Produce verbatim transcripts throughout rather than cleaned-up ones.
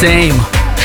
Same.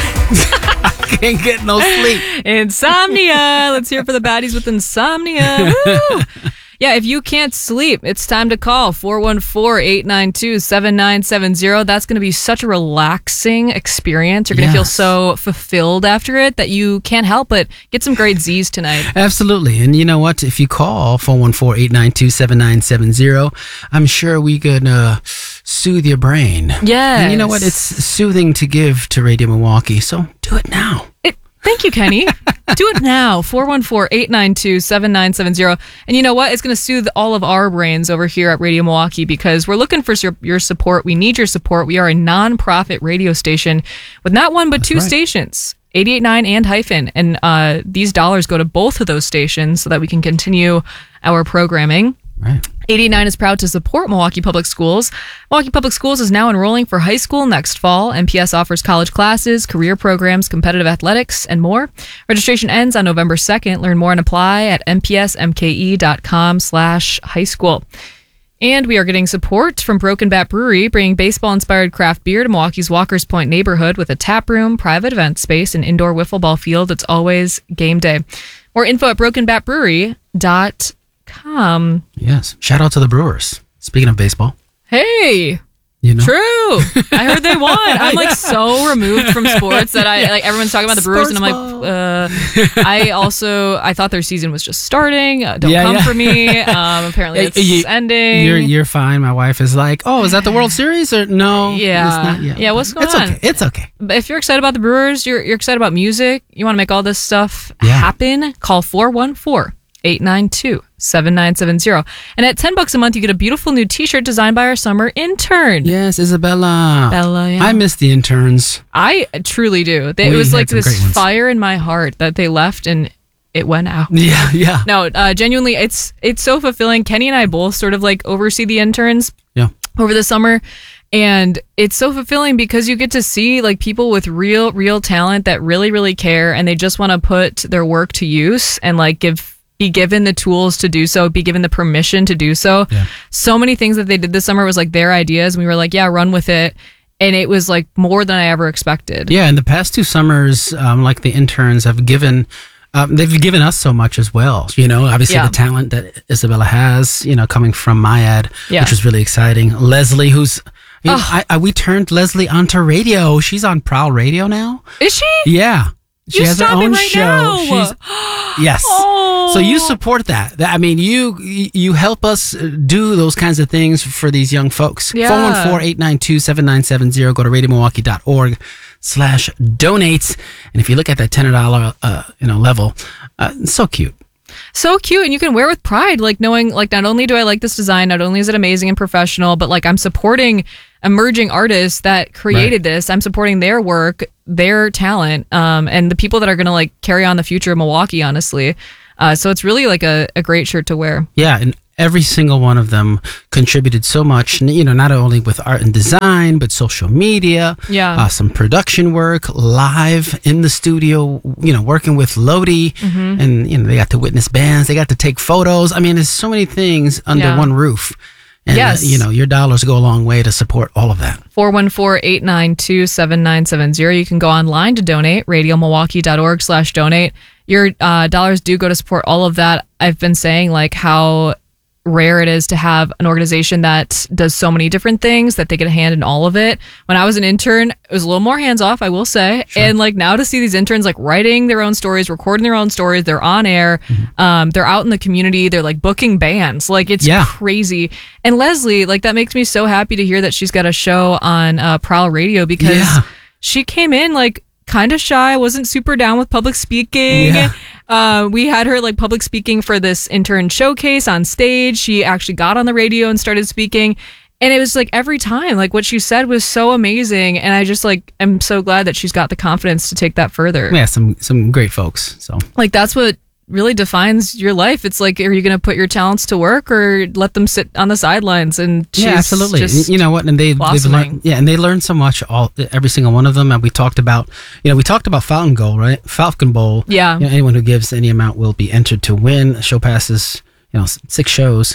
I can't get no sleep. Insomnia. Let's hear it for the baddies with insomnia. Woo! Yeah, if you can't sleep, it's time to call four one four, eight nine two, seven nine seven zero. That's going to be such a relaxing experience. You're going to Yes. feel so fulfilled after it that you can't help but get some great Z's tonight. Absolutely. And you know what? If you call four one four, eight nine two, seven nine seven zero, I'm sure we could uh, soothe your brain. Yes. And you know what? It's soothing to give to Radio Milwaukee, so do it now. It, thank you, Kenny. Do it now. four one four, eight nine two, seven nine seven zero. And you know what? It's going to soothe all of our brains over here at Radio Milwaukee because we're looking for your, your support. We need your support. We are a non-profit radio station with not one but That's two right. stations, eighty-eight point nine and Hyphen. And uh, these dollars go to both of those stations so that we can continue our programming. Right. eighty-nine is proud to support Milwaukee Public Schools. Milwaukee Public Schools is now enrolling for high school next fall. M P S offers college classes, career programs, competitive athletics, and more. Registration ends on November second. Learn more and apply at m p s m k e dot com slash high school. And we are getting support from Broken Bat Brewery, bringing baseball-inspired craft beer to Milwaukee's Walker's Point neighborhood with a tap room, private event space, and indoor wiffle ball field. It's always game day. More info at broken bat brewery dot com. Yes. Shout out to the Brewers. Speaking of baseball, Hey, you know. true. I heard they won. I'm like so removed from sports that I like everyone's talking about the Brewers, and I'm like, uh, I also I thought their season was just starting. Uh, don't Yeah, come yeah. for me. Um, apparently it's You- ending. You're you're fine. My wife is like, oh, is that the World Series or no? Yeah. it's not yet. Yeah, what's going it's on? Okay. It's okay. But if you're excited about the Brewers, you're you're excited about music, you want to make all this stuff Yeah. happen, call four one four, eight nine two, seven nine seven zero. And at ten bucks a month, you get a beautiful new t-shirt designed by our summer intern. Yes, Isabella. Bella, yeah. I miss the interns. I truly do. They, it We was had like some this great ones. fire in my heart that they left and it went out. Yeah, yeah. No, uh, genuinely, it's it's so fulfilling. Kenny and I both sort of like oversee the interns Yeah. over the summer. And it's so fulfilling because you get to see like people with real, real talent that really, really care and they just want to put their work to use and like give be given the tools to do so, be given the permission to do so. Yeah. So many things that they did this summer was like their ideas. And we were like, yeah, run with it. And it was like more than I ever expected. Yeah, in the past two summers, um, like the interns have given, um, they've given us so much as well. You know, obviously Yeah. the talent that Isabella has, you know, coming from MyAd, Yeah. which was really exciting. Leslie, who's, you know, Oh. I, I, we turned Leslie onto radio. She's on Prowl Radio now. Is she? Yeah. She You has her stop it own right show. now. She's, yes. Oh. So you support that. That- I mean, you you help us do those kinds of things for these young folks. Yeah. four one four, eight nine two, seven nine seven zero. Go to radio milwaukee dot org slash donates. And if you look at that ten dollars uh, you know, level, uh, it's so cute. So cute, and you can wear with pride, like knowing like not only do I like this design, not only is it amazing and professional, but like I'm supporting emerging artists that created Right. this. I'm supporting their work, their talent, um, and the people that are gonna like carry on the future of Milwaukee, honestly. Uh, so it's really like a, a great shirt to wear. Yeah, and every single one of them contributed so much, you know, not only with art and design, but social media, Yeah. uh, some production work, live in the studio, you know, working with Lodi, Mm-hmm. and, you know, they got to witness bands, they got to take photos. I mean, there's so many things under Yeah. one roof. And, Yes. uh, you know, your dollars go a long way to support all of that. four one four, eight nine two, seven nine seven zero. You can go online to donate, radio milwaukee dot org slash donate. Your uh, dollars do go to support all of that. I've been saying like how rare it is to have an organization that does so many different things that they get a hand in all of it. When I was an intern, it was a little more hands off, I will say. And like now to see these interns like writing their own stories, recording their own stories, they're on air, um, they're out in the community, they're like booking bands. Like it's Yeah. crazy. And Leslie, like that makes me so happy to hear that she's got a show on uh, Prowl Radio because Yeah. she came in like kind of shy, wasn't super down with public speaking. Yeah. Uh, we had her like public speaking for this intern showcase on stage. She actually got on the radio and started speaking. And it was like every time, like what she said was so amazing. And I just like, am so glad that she's got the confidence to take that further. Yeah, some some great folks. So Like that's what really defines your life. It's like, are you going to put your talents to work or let them sit on the sidelines? And she's yeah, absolutely. just You know what? And they they've blossoming. learned, yeah, and they learned so much. All every single one of them. And we talked about, you know, we talked about Falcon Goal, right? Falcon Bowl. Yeah. You know, anyone who gives any amount will be entered to win. Show passes, you know, s- six shows.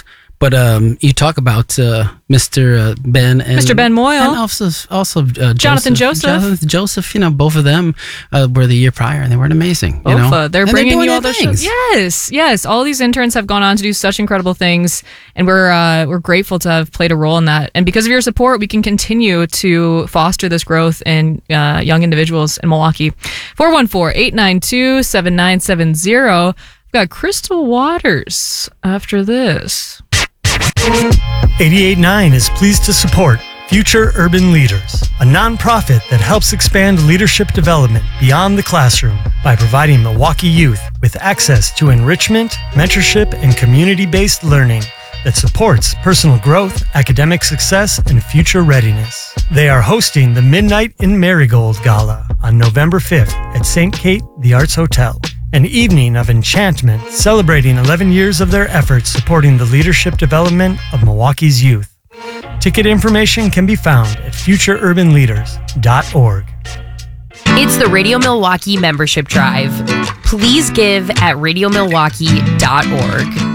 But um, you talk about uh, Mister Uh, Ben and Mister Ben Moyle. and also also uh, Jonathan Joseph. Jonathan Joseph. You know, both of them uh, were the year prior, and they weren't amazing. You Both, know, uh, they're And bringing doing you all their their shows. things. Yes, yes. All these interns have gone on to do such incredible things, and we're uh, we're grateful to have played a role in that. And because of your support, we can continue to foster this growth in uh, young individuals in Milwaukee. four one four, eight nine two, seven nine seven zero. We've got Crystal Waters after this. eighty-eight point nine is pleased to support Future Urban Leaders, a nonprofit that helps expand leadership development beyond the classroom by providing Milwaukee youth with access to enrichment, mentorship, and community-based learning that supports personal growth, academic success, and future readiness. They are hosting the Midnight in Marigold Gala on November fifth at Saint Kate The Arts Hotel, an evening of enchantment celebrating eleven years of their efforts supporting the leadership development of Milwaukee's youth. Ticket information can be found at future urban leaders dot org. It's the Radio Milwaukee Membership Drive. Please give at radio milwaukee dot org.